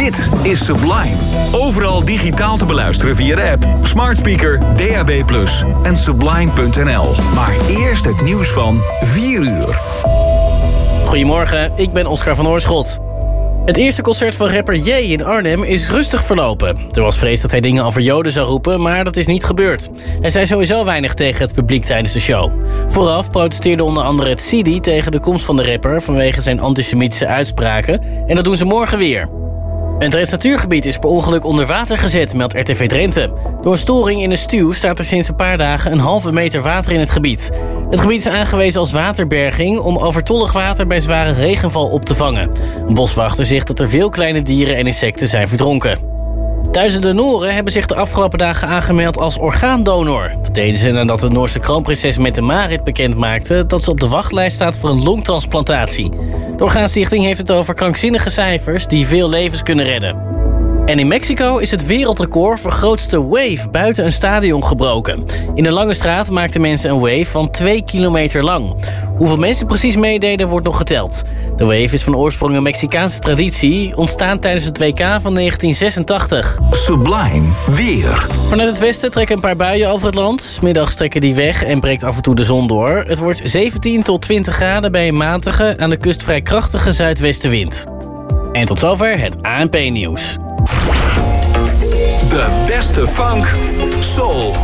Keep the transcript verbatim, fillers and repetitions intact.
Dit is Sublime. Overal digitaal te beluisteren via de app, smart speaker, D A B plus en sublime punt n l. Maar eerst het nieuws van vier uur. Goedemorgen, ik ben Oscar van Oorschot. Het eerste concert van rapper Jay in Arnhem is rustig verlopen. Er was vrees dat hij dingen over Joden zou roepen, maar dat is niet gebeurd. Hij zei sowieso weinig tegen het publiek tijdens de show. Vooraf protesteerde onder andere het C I D I tegen de komst van de rapper vanwege zijn antisemitische uitspraken. En dat doen ze morgen weer. Een Drents natuurgebied is per ongeluk onder water gezet, meldt R T V Drenthe. Door een storing in een stuw staat er sinds een paar dagen een halve meter water in het gebied. Het gebied is aangewezen als waterberging om overtollig water bij zware regenval op te vangen. Een boswachter zegt dat er veel kleine dieren en insecten zijn verdronken. Duizenden Noren hebben zich de afgelopen dagen aangemeld als orgaandonor. Dat deden ze nadat de Noorse kroonprinses Mette-Marit bekend maakte dat ze op de wachtlijst staat voor een longtransplantatie. De Orgaanstichting heeft het over krankzinnige cijfers die veel levens kunnen redden. En in Mexico is het wereldrecord voor grootste wave buiten een stadion gebroken. In de Lange Straat maakten mensen een wave van twee kilometer lang. Hoeveel mensen precies meededen wordt nog geteld. De wave is van oorsprong een Mexicaanse traditie, ontstaan tijdens het W K van negentien zesentachtig. Sublime weer. Vanuit het westen trekken een paar buien over het land. 's Middags trekken die weg en breekt af en toe de zon door. Het wordt zeventien tot twintig graden bij een matige, aan de kust vrij krachtige zuidwestenwind. En tot zover het A N P-nieuws. De beste funk, soul